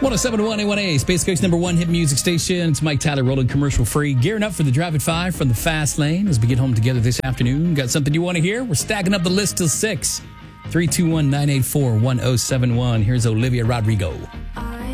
1071 A1A, Space Coast number one hit music station. It's Mike Tyler rolling commercial free. Gearing up for the Drive at 5 from the Fast Lane as we get home together this afternoon. Got something you want to hear? We're stacking up the list till 6. 321-984-1071. Here's Olivia Rodrigo.